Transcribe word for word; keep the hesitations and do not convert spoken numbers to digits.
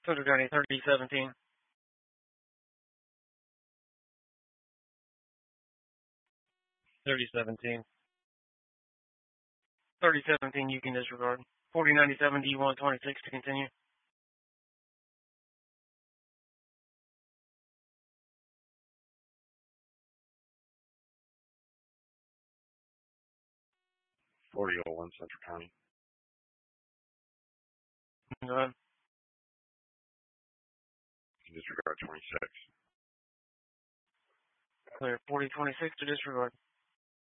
Central County thirty seventeen. thirty seventeen. thirty seventeen you can disregard. forty ninety-seven D one twenty-six to continue. forty oh one Central County. Go ahead. Disregard twenty-six. Clear. forty twenty-six to disregard.